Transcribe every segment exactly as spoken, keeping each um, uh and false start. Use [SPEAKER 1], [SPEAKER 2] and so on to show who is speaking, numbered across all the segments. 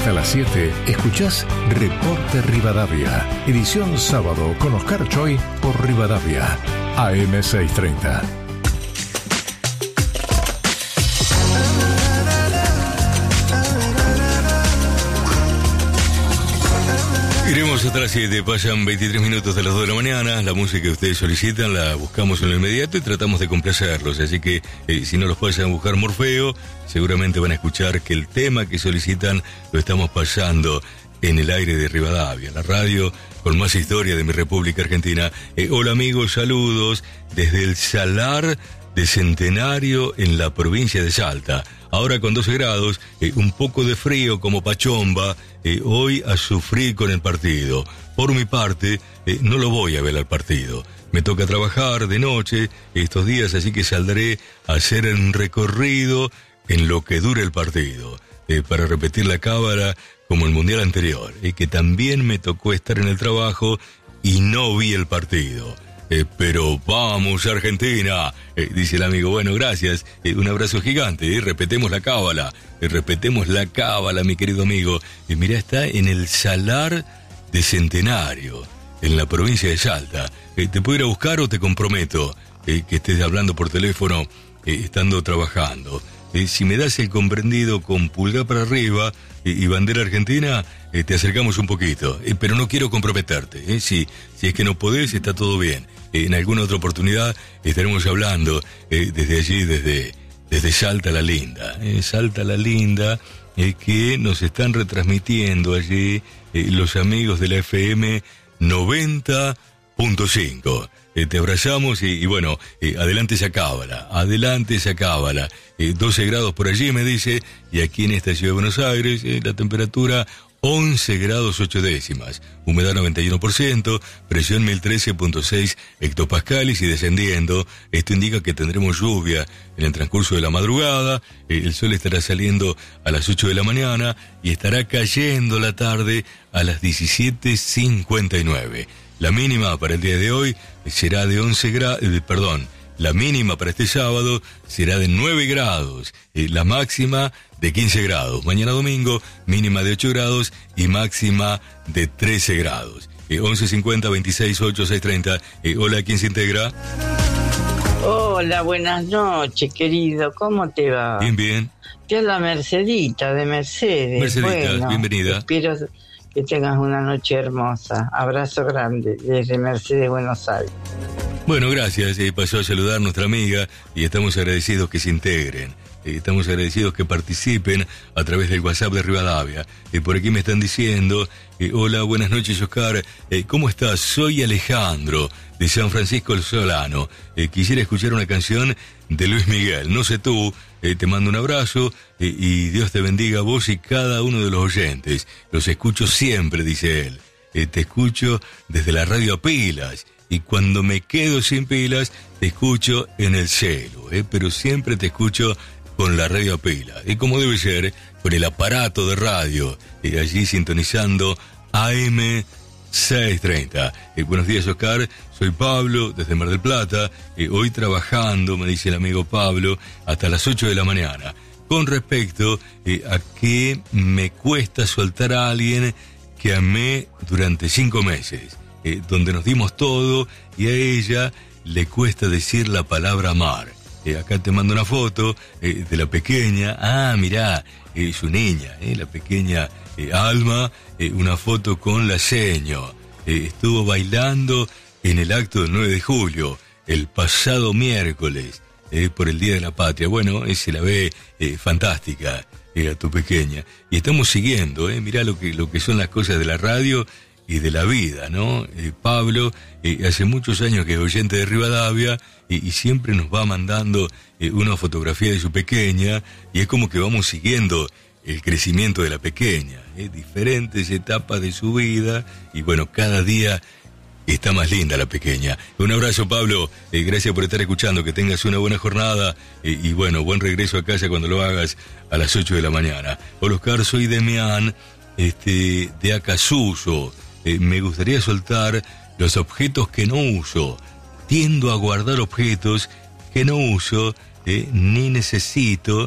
[SPEAKER 1] Hasta las siete, escuchás Reporte Rivadavia, edición sábado con Oscar Choi por Rivadavia, A M seiscientos treinta.
[SPEAKER 2] Iremos hasta las siete, pasan veintitrés minutos de las dos de la mañana, la música que ustedes solicitan la buscamos en lo inmediato y tratamos de complacerlos, así que eh, si no los pasan a buscar Morfeo, seguramente van a escuchar que el tema que solicitan lo estamos pasando en el aire de Rivadavia, la radio con más historia de mi República Argentina. Eh, hola amigos, saludos desde el Salar de Centenario en la provincia de Salta. Ahora con doce grados, eh, un poco de frío como Pachomba, eh, hoy a sufrir con el partido. Por mi parte, eh, no lo voy a ver al partido. Me toca trabajar de noche estos días, así que saldré a hacer un recorrido en lo que dure el partido, eh, para repetir la cábala como el mundial anterior, eh, que también me tocó estar en el trabajo y no vi el partido. Eh, pero vamos Argentina, eh, dice el amigo. Bueno, gracias, eh, un abrazo gigante, eh, respetemos la cábala, eh, respetemos la cábala, mi querido amigo. Eh, mirá, está en el Salar de Centenario, en la provincia de Salta. Eh, ¿te puedo ir a buscar o te comprometo eh, que estés hablando por teléfono eh, estando trabajando? Eh, si me das el comprendido con pulgar para arriba eh, y bandera argentina, eh, te acercamos un poquito, eh, pero no quiero comprometerte. Eh, si, si es que no podés, está todo bien. Eh, en alguna otra oportunidad estaremos hablando eh, desde allí, desde, desde Salta la Linda. Eh, Salta la Linda, eh, que nos están retransmitiendo allí eh, los amigos de la F M noventa punto cinco. Eh, te abrazamos y, y bueno, eh, adelante esa cábala, adelante esa cábala. Eh, doce grados por allí, me dice, y aquí en esta ciudad de Buenos Aires, eh, la temperatura once grados ocho décimas, humedad noventa y uno por ciento, presión mil trece punto seis hectopascales y descendiendo. Esto indica que tendremos lluvia en el transcurso de la madrugada, eh, el sol estará saliendo a las ocho de la mañana y estará cayendo la tarde a las diecisiete cincuenta y nueve. La mínima para el día de hoy será de once grados, eh, perdón, la mínima para este sábado será de nueve grados, eh, la máxima de quince grados. Mañana domingo, mínima de ocho grados y máxima de trece grados. Eh, once cincuenta, veintiséis, ocho, seis treinta. Eh, hola, ¿quién se integra?
[SPEAKER 3] Hola, buenas noches, querido. ¿Cómo te va?
[SPEAKER 2] Bien, bien.
[SPEAKER 3] Te habla Mercedita, de Mercedes.
[SPEAKER 2] Mercedita,
[SPEAKER 3] bueno,
[SPEAKER 2] bienvenida.
[SPEAKER 3] Espero que tengas una noche hermosa. Abrazo grande desde Mercedes, Buenos Aires.
[SPEAKER 2] Bueno, gracias. Eh, pasó a saludar nuestra amiga y estamos agradecidos que se integren. Eh, estamos agradecidos que participen a través del WhatsApp de Rivadavia. Eh, por aquí me están diciendo, eh, hola, buenas noches, Oscar. Eh, ¿Cómo estás? Soy Alejandro, de San Francisco el Solano. Eh, quisiera escuchar una canción de Luis Miguel. No sé tú, eh, te mando un abrazo eh, y Dios te bendiga a vos y cada uno de los oyentes. Los escucho siempre, dice él. Eh, te escucho desde la radio a pilas. Y cuando me quedo sin pilas, te escucho en el celu, ¿eh? Pero siempre te escucho con la radio a pila. Y como debe ser, ¿eh? Con el aparato de radio, eh, allí sintonizando A M seiscientos treinta. Eh, buenos días, Oscar. Soy Pablo, desde Mar del Plata. Eh, hoy trabajando, me dice el amigo Pablo, hasta las ocho de la mañana. Con respecto eh, a que me cuesta soltar a alguien que amé durante cinco meses. Eh, donde nos dimos todo y a ella le cuesta decir la palabra amar. Eh, acá te mando una foto eh, de la pequeña, ah, mirá, eh, su niña, eh, la pequeña eh, Alma, eh, una foto con la seño. Eh, estuvo bailando en el acto del nueve de julio, el pasado miércoles, eh, por el Día de la Patria. Bueno, eh, se la ve eh, fantástica eh, a tu pequeña. Y estamos siguiendo, eh, mirá lo que, lo que son las cosas de la radio y de la vida, ¿no? Eh, Pablo eh, hace muchos años que es oyente de Rivadavia eh, y siempre nos va mandando eh, una fotografía de su pequeña y es como que vamos siguiendo el crecimiento de la pequeña, eh, diferentes etapas de su vida y bueno, cada día está más linda la pequeña. Un abrazo, Pablo, eh, gracias por estar escuchando, que tengas una buena jornada eh, y bueno, buen regreso a casa cuando lo hagas a las ocho de la mañana. Hola, Oscar, soy Demián, este, de Acasuso. Eh, me gustaría soltar los objetos que no uso. Tiendo a guardar objetos que no uso eh, ni necesito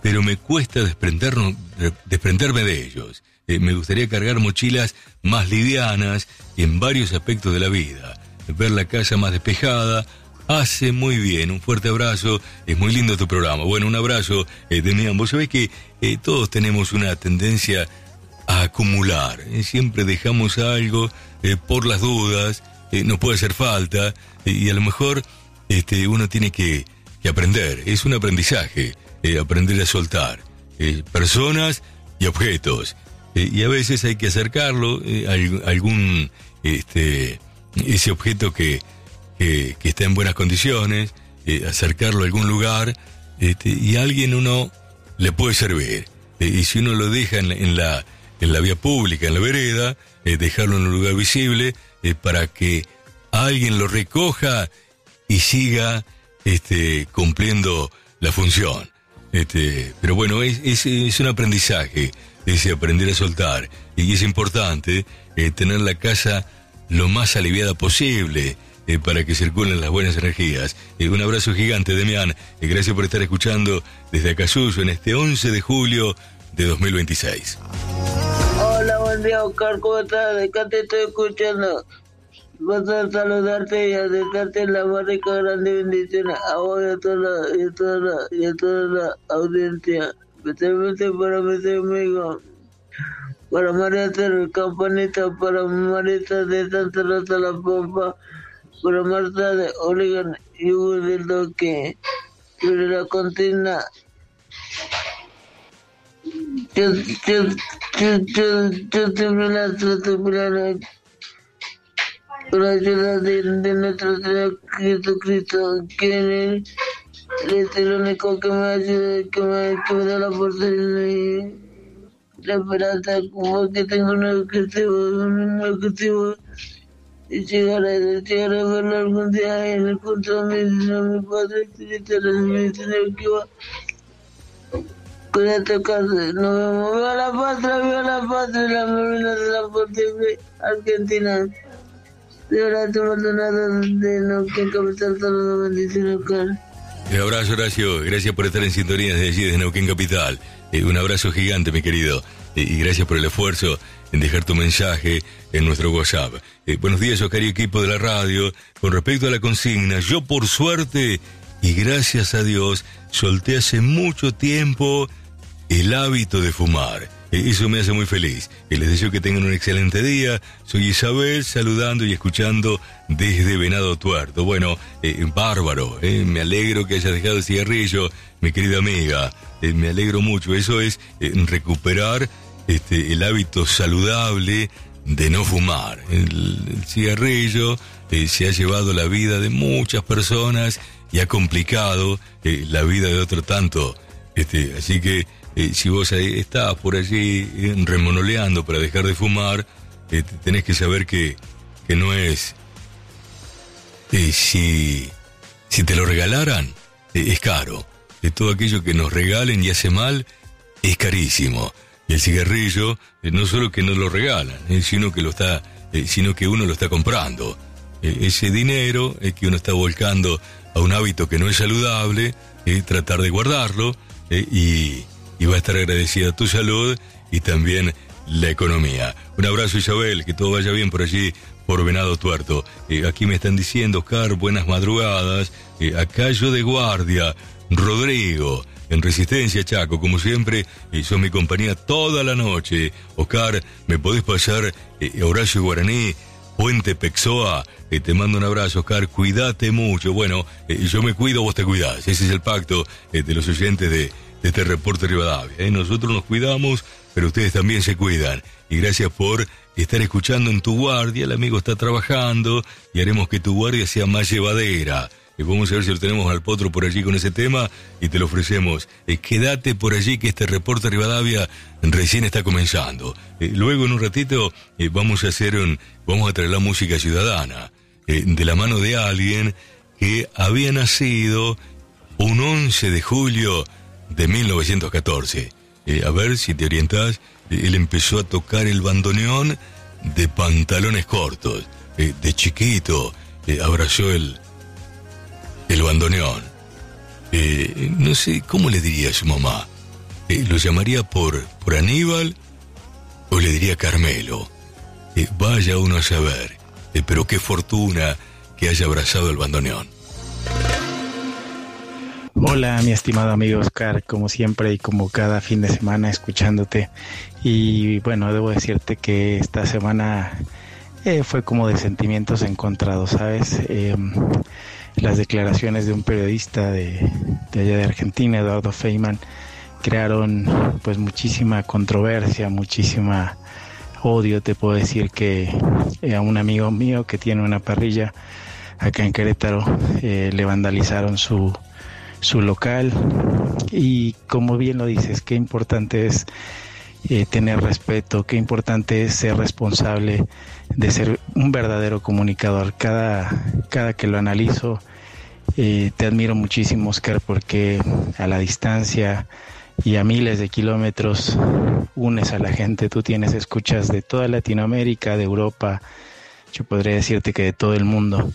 [SPEAKER 2] pero me cuesta desprendernos, desprenderme de ellos. Eh, me gustaría cargar mochilas más livianas en varios aspectos de la vida. Ver la casa más despejada hace muy bien. Un fuerte abrazo, es muy lindo tu programa. Bueno, un abrazo, eh, Demián. Vos sabés que eh, todos tenemos una tendencia a acumular. Eh, siempre dejamos algo eh, por las dudas, eh, nos puede hacer falta, eh, y a lo mejor este, uno tiene que, que aprender. Es un aprendizaje, eh, aprender a soltar eh, personas y objetos. Eh, y a veces hay que acercarlo eh, a algún, este, ese objeto que, que, que está en buenas condiciones, eh, acercarlo a algún lugar, este, y a alguien uno le puede servir. Eh, y si uno lo deja en, en, la, en la vía pública, en la vereda, eh, dejarlo en un lugar visible, eh, para que alguien lo recoja y siga este, cumpliendo la función. Este, pero bueno, es, es, es un aprendizaje. Es aprender a soltar, y es importante eh, tener la casa lo más aliviada posible eh, para que circulen las buenas energías. Eh, un abrazo gigante, Demián, y gracias por estar escuchando desde Acasuso en este once de julio de dos mil veintiséis.
[SPEAKER 4] Hola, buen día, Oscar, ¿cómo estás? Acá te estoy escuchando. Vas a saludarte y a desearte la más rica grande bendiciones a vos y a toda la, y a toda la, y a toda la audiencia. Especialmente para mis amigos, para María Teresa Campanita, para Marita de Santa Rosa La Pompa, para Marta de Oregon y Hugo del Doque, sobre la consigna. Yo, yo, yo, yo, yo siempre la trato por la ayuda de, de nuestro Señor Jesucristo, que es el único que me ayuda, que me, que me da la fuerza y la esperanza, como que tengo un objetivo, un objetivo, y llegar a, llegar a verlo algún día en el punto de mi, de mi Padre Espiritual, mi Señor que va. Cuídate, casa, nos vemos. Viva la patria, viva la patria, la marina de la Fuerte Argentina. De verdad, te Maldonado de Neuquén Capital, saludos, bendiciones, Oscar.
[SPEAKER 2] Un abrazo, Horacio. Gracias por estar en sintonía desde allí, desde Neuquén Capital. Eh, un abrazo gigante, mi querido. Eh, y gracias por el esfuerzo en dejar tu mensaje en nuestro WhatsApp. Eh, buenos días, Oscar y equipo de la radio. Con respecto a la consigna, yo por suerte y gracias a Dios solté hace mucho tiempo el hábito de fumar. Eh, eso me hace muy feliz. Eh, les deseo que tengan un excelente día. Soy Isabel, saludando y escuchando desde Venado Tuerto. Bueno, eh, bárbaro, eh, me alegro que hayas dejado el cigarrillo, mi querida amiga. Eh, me alegro mucho. Eso es eh, recuperar este, el hábito saludable de no fumar. El, el cigarrillo eh, se ha llevado la vida de muchas personas y ha complicado eh, la vida de otro tanto. Este, así que eh, si vos ahí estás por allí eh, remonoleando para dejar de fumar, eh, tenés que saber que, que no es... Eh, si, si te lo regalaran, eh, es caro. De todo aquello que nos regalen y hace mal, es carísimo. Y el cigarrillo, eh, no solo que no lo regalan, eh, sino que lo está, eh, sino que uno lo está comprando. Eh, ese dinero eh, que uno está volcando a un hábito que no es saludable, eh, tratar de guardarlo, eh, y, y va a estar agradecida tu salud y también la economía. Un abrazo, Isabel, que todo vaya bien por allí, por Venado Tuerto. Eh, aquí me están diciendo, Oscar, buenas madrugadas. Eh, acá yo de guardia, Rodrigo, en Resistencia, Chaco, como siempre, eh, son mi compañía toda la noche. Oscar, ¿me podés pasar eh, Horacio Guaraní, Puente Pexoa? Eh, te mando un abrazo, Oscar, cuídate mucho. Bueno, eh, yo me cuido, vos te cuidás. Ese es el pacto eh, de los oyentes de, de este Reporte Rivadavia. Eh. Nosotros nos cuidamos, pero ustedes también se cuidan. Y gracias por estar escuchando en tu guardia. El amigo está trabajando y haremos que tu guardia sea más llevadera. Eh, vamos a ver si lo tenemos al potro por allí con ese tema y te lo ofrecemos. Eh, quédate por allí que este Reporte Rivadavia recién está comenzando. Eh, luego en un ratito eh, vamos a hacer un, vamos a traer la música ciudadana eh, de la mano de alguien que había nacido un once de julio de mil novecientos catorce. Eh, a ver si te orientas. Eh, él empezó a tocar el bandoneón de pantalones cortos. Eh, de chiquito eh, abrazó el el bandoneón. Eh, no sé, ¿cómo le diría a su mamá? eh, ¿lo llamaría por, por Aníbal o le diría Carmelo? Eh, vaya uno a saber, eh, pero qué fortuna que haya abrazado el bandoneón.
[SPEAKER 5] Hola, mi estimado amigo Oscar, como siempre y como cada fin de semana escuchándote. Y bueno, debo decirte que esta semana eh, fue como de sentimientos encontrados, ¿sabes? Eh, las declaraciones de un periodista de, de allá de Argentina, Eduardo Feynman, crearon pues muchísima controversia, muchísima odio. Te puedo decir que eh, a un amigo mío que tiene una parrilla acá en Querétaro eh, le vandalizaron su su local, y como bien lo dices, qué importante es eh, tener respeto, qué importante es ser responsable de ser un verdadero comunicador. Cada, cada que lo analizo, eh, te admiro muchísimo, Oscar, porque a la distancia y a miles de kilómetros unes a la gente. Tú tienes escuchas de toda Latinoamérica, de Europa, yo podría decirte que de todo el mundo.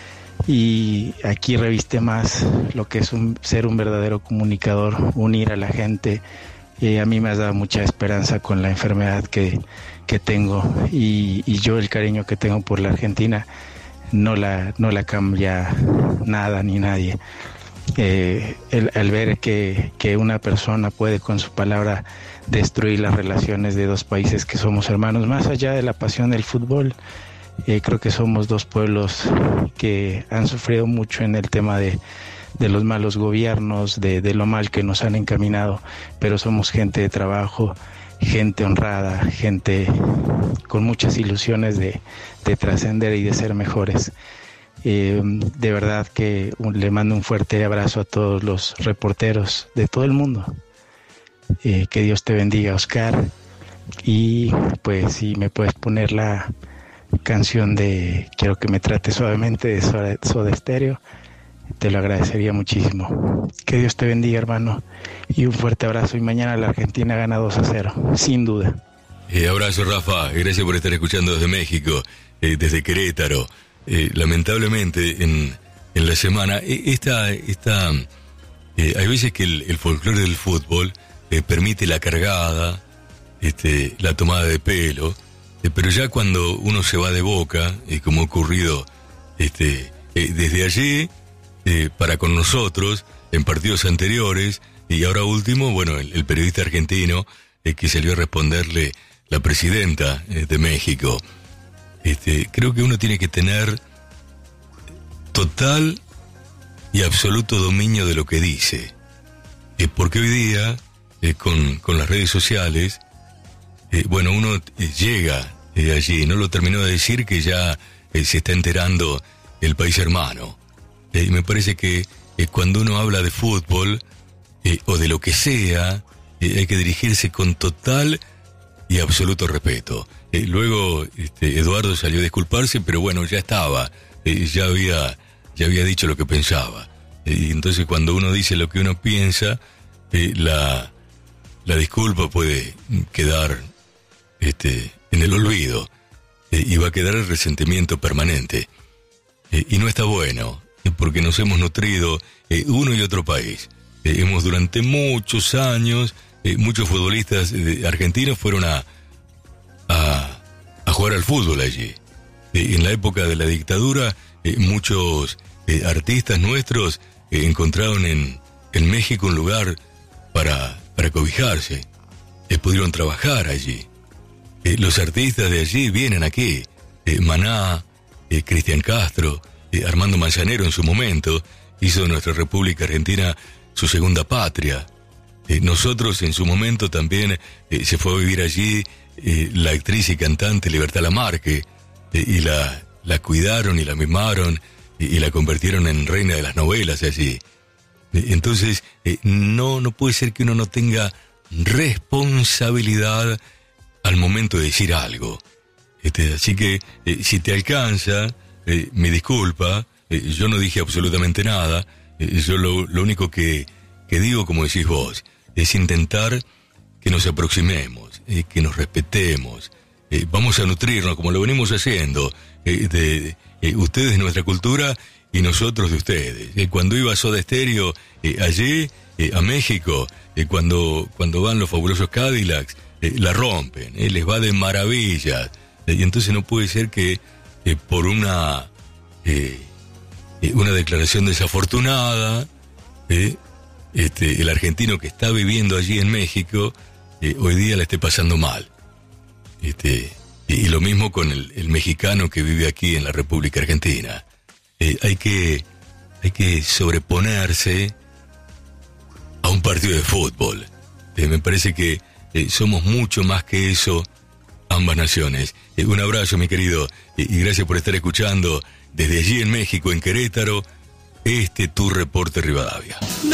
[SPEAKER 5] Y aquí reviste más lo que es un, ser un verdadero comunicador, unir a la gente. Eh, a mí me has dado mucha esperanza con la enfermedad que, que tengo, y, y yo el cariño que tengo por la Argentina no la, no la cambia nada ni nadie. Eh, el, el ver que, que una persona puede con su palabra destruir las relaciones de dos países que somos hermanos, más allá de la pasión del fútbol. Eh, creo que somos dos pueblos que han sufrido mucho en el tema de, de los malos gobiernos, de, de lo mal que nos han encaminado, pero somos gente de trabajo, gente honrada, gente con muchas ilusiones de, de trascender y de ser mejores. Eh, de verdad que un, le mando un fuerte abrazo a todos los reporteros de todo el mundo. Eh, que Dios te bendiga, Oscar. Y pues si me puedes poner la canción de Quiero que me trate suavemente de Soda, Soda Stereo, te lo agradecería muchísimo. Que Dios te bendiga, hermano, y un fuerte abrazo. Y mañana la Argentina gana dos a cero, sin duda.
[SPEAKER 2] Eh, abrazo, Rafa, gracias por estar escuchando desde México, eh, desde Querétaro. Eh, lamentablemente en, en la semana eh, esta, esta, eh, hay veces que el, el folclore del fútbol eh, permite la cargada, este, la tomada de pelo. Pero ya cuando uno se va de Boca, eh, como ha ocurrido este, eh, desde allí, eh, para con nosotros, en partidos anteriores, y ahora último, bueno, el, el periodista argentino eh, que salió a responderle la presidenta eh, de México. Este, creo que uno tiene que tener total y absoluto dominio de lo que dice. Eh, porque hoy día, eh, con, con las redes sociales, Eh, bueno, uno eh, llega eh, allí, no lo terminó de decir que ya eh, se está enterando el país hermano. Eh, y me parece que eh, cuando uno habla de fútbol eh, o de lo que sea, eh, hay que dirigirse con total y absoluto respeto. Eh, luego este, Eduardo salió a disculparse, pero bueno, ya estaba, eh, ya había, ya había dicho lo que pensaba. Eh, y entonces cuando uno dice lo que uno piensa, eh, la, la disculpa puede quedar Este, en el olvido, eh, y va a quedar el resentimiento permanente, eh, y no está bueno, eh, porque nos hemos nutrido eh, uno y otro país. Eh, hemos durante muchos años, eh, muchos futbolistas eh, argentinos fueron a, a a jugar al fútbol allí. Eh, en la época de la dictadura, eh, muchos eh, artistas nuestros eh, encontraron en, en México un lugar para, para cobijarse, eh, pudieron trabajar allí. Eh, los artistas de allí vienen aquí, eh, Maná, eh, Cristian Castro, eh, Armando Manzanero en su momento, hizo de nuestra República Argentina su segunda patria. Eh, nosotros en su momento también eh, se fue a vivir allí eh, la actriz y cantante Libertad Lamarque, eh, y la, la cuidaron y la mimaron y, y la convirtieron en reina de las novelas allí. Eh, entonces, eh, no, no puede ser que uno no tenga responsabilidad al momento de decir algo. Este, así que, eh, si te alcanza, eh, me disculpa, eh, yo no dije absolutamente nada, eh, yo lo, lo único que, que digo, como decís vos, es intentar que nos aproximemos, eh, que nos respetemos, eh, vamos a nutrirnos como lo venimos haciendo, eh, de, eh, ustedes de nuestra cultura y nosotros de ustedes. Eh, cuando iba a Soda Stereo, eh, allí, eh, a México, eh, cuando, cuando van los fabulosos Cadillacs, eh, la rompen, eh, les va de maravilla. Eh, y entonces no puede ser que eh, por una, eh, eh, una declaración desafortunada, eh, este, el argentino que está viviendo allí en México, eh, hoy día la esté pasando mal. Este, y, y lo mismo con el, el mexicano que vive aquí en la República Argentina. Eh, hay que, hay que sobreponerse a un partido de fútbol. Eh, me parece que eh, somos mucho más que eso, ambas naciones. Eh, un abrazo, mi querido, eh, y gracias por estar escuchando desde allí en México, en Querétaro, este tu Reporte Rivadavia.